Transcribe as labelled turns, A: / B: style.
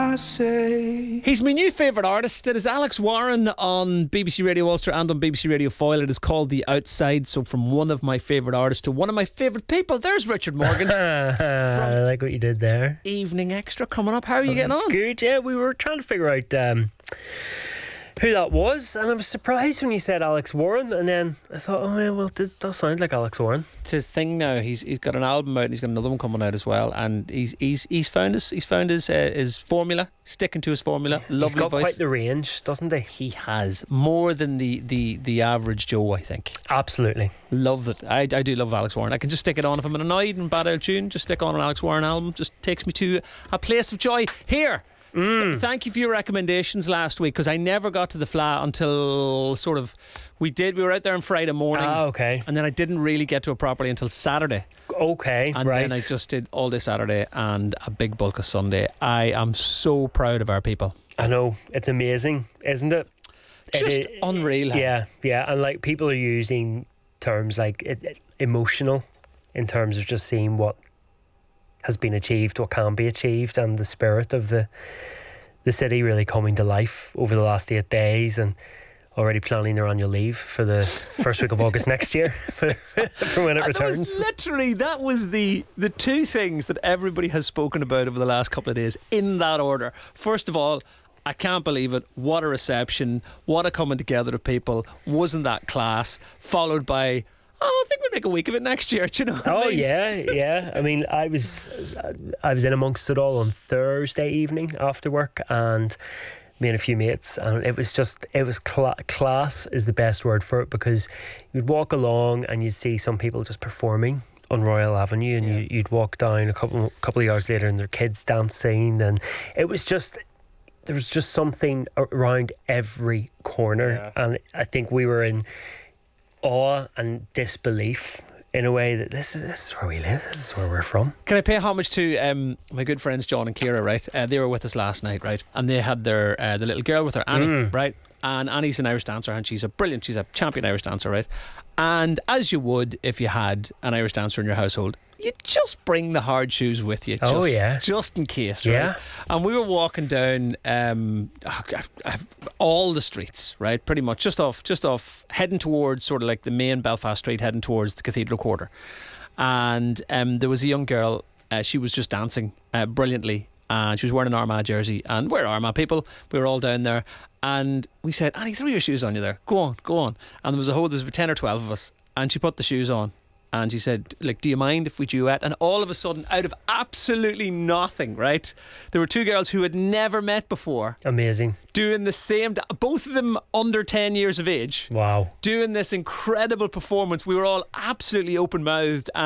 A: I say.
B: He's my new favourite artist. It is Alex Warren on BBC Radio Ulster and on BBC Radio Foyle. It is called The Outside. So from one of my favourite artists to one of my favourite people, there's Richard Morgan.
C: I like what you did there.
B: Evening Extra coming up. How are you getting on?
C: Good, yeah. We were trying to figure out who that was, and I was surprised when you said Alex Warren, and then I thought, oh yeah, well, that does sound like Alex Warren.
B: It's his thing now. He's got an album out and he's got another one coming out as well, and he's found his formula, sticking to his formula. Lovely
C: He's got
B: voice.
C: quite the range, doesn't he?
B: He has more than the average Joe, I think.
C: Absolutely.
B: Love it. I do love Alex Warren. I can just stick it on if I'm annoyed and bad out tune. Just stick on an Alex Warren album. Just takes me to a place of joy. Here. Thank you for your recommendations last week, because I never got to the Fla until sort of we were out there on Friday morning.
C: Okay.
B: And then I didn't really get to it properly until Saturday.
C: Okay,
B: and
C: right.
B: then I just did all day Saturday and a big bulk of Sunday. I am so proud of our people.
C: I know, it's amazing, isn't it?
B: Just unreal.
C: Yeah, and like people are using terms like emotional in terms of just seeing what has been achieved, what can be achieved, and the spirit of the city really coming to life over the last 8 days, and already planning their annual leave for the first week of August next year for when it returns.
B: That was the two things that everybody has spoken about over the last couple of days in that order. First of all, I can't believe it. What a reception. What a coming together of people. Wasn't that class? Followed by, I think we'll make a week of it next year. Do you know what I mean?
C: Yeah. I mean, I was in amongst it all on Thursday evening after work, and me and a few mates, and it was class is the best word for it, because you'd walk along and you'd see some people just performing on Royal Avenue, and you'd walk down a couple of yards later and there were kids dancing, and there was just something around every corner, and I think we were in awe and disbelief in a way that this is where we live, this is where we're from.
B: Can I pay homage to my good friends John and Ciara, right? They were with us last night, right? And they had their the little girl with her, Annie, right? And Annie's an Irish dancer, and she's a champion Irish dancer, right? And as you would if you had an Irish dancer in your household, you just bring the hard shoes with you, just in case, right?
C: Yeah.
B: And we were walking down all the streets, right? Pretty much just off heading towards sort of like the main Belfast street, heading towards the Cathedral Quarter. And there was a young girl, she was just dancing brilliantly, and she was wearing an Armagh jersey, and we're Armagh people, we were all down there, and we said, Annie, throw your shoes on you there, go on. And there was about 10 or 12 of us, and she put the shoes on. And she said, like, do you mind if we duet? And all of a sudden, out of absolutely nothing, right, there were two girls who had never met before.
C: Amazing.
B: Doing the same, both of them under 10 years of age.
C: Wow.
B: Doing this incredible performance. We were all absolutely open-mouthed.